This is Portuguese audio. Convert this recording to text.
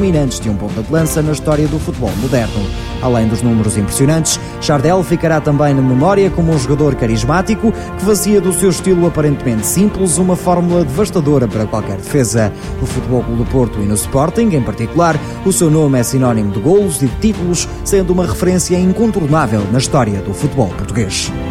determinantes de um ponta de lança na história do futebol moderno. Além dos números impressionantes, Jardel ficará também na memória como um jogador carismático que fazia do seu estilo aparentemente simples uma fórmula devastadora para qualquer defesa. No Futebol Clube do Porto e no Sporting, em particular, o seu nome é sinónimo de golos e de títulos, sendo uma referência incontornável na história do futebol português.